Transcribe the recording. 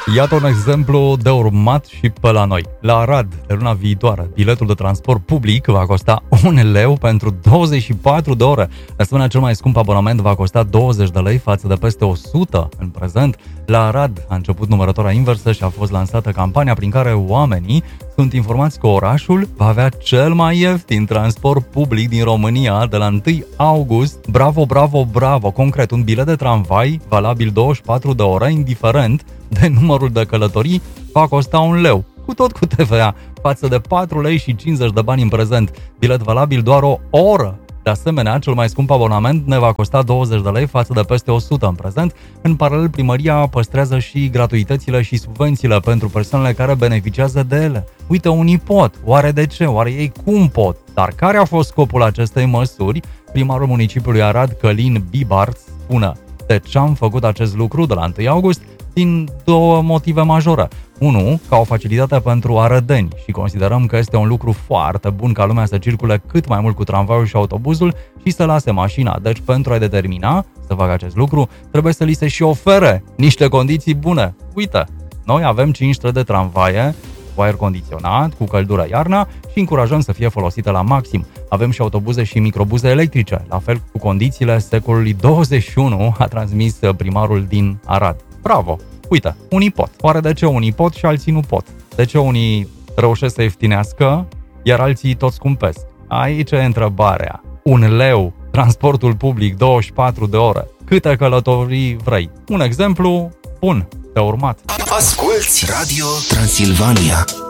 Iată un exemplu de urmat și pe la noi. La Arad, de luna viitoare, biletul de transport public va costa 1 leu pentru 24 de ore. De asemenea, cel mai scump abonament va costa 20 de lei față de peste 100 în prezent. La Arad a început numărătoarea inversă și a fost lansată campania prin care oamenii sunt informați că orașul va avea cel mai ieftin transport public din România de la 1 august. Bravo, bravo, bravo! Concret, un bilet de tramvai valabil 24 de ore, indiferent de numărul de călătorii, va costa 1 leu, cu tot cu TVA, față de 4 lei și 50 de bani în prezent. Bilet valabil doar o oră. De asemenea, cel mai scump abonament ne va costa 20 de lei față de peste 100 în prezent. În paralel, primăria păstrează și gratuitățile și subvențiile pentru persoanele care beneficiază de ele. Uite, unii pot. Oare de ce? Oare ei cum pot? Dar care a fost scopul acestei măsuri? Primarul municipiului Arad, Călin Bibart, spune: de ce am făcut acest lucru de la 1 august? Din două motive majore. 1. Ca o facilitate pentru arădeni și considerăm că este un lucru foarte bun ca lumea să circule cât mai mult cu tramvaiul și autobuzul și să lase mașina. Deci pentru a determina să facă acest lucru, trebuie să li se și ofere niște condiții bune. Uite, noi avem 5 străzi de tramvaie cu aer condiționat, cu căldură iarna și încurajăm să fie folosite la maxim. Avem și autobuze și microbuze electrice, la fel cu condițiile secolului 21, a transmis primarul din Arad. Bravo! Uite, unii pot. Oare de ce unii pot și alții nu pot? De ce unii reușesc să ieftinească, iar alții tot scumpesc? Aici e întrebarea. 1 leu, transportul public, 24 de ore. Câte călătorii vrei? Un exemplu bun de urmat. Asculți Radio Transilvania.